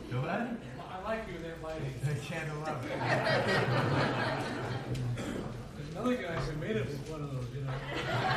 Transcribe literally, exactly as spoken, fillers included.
Do what? I like you in that lighting. Candle love. There's another guy who made it with one of those, you know.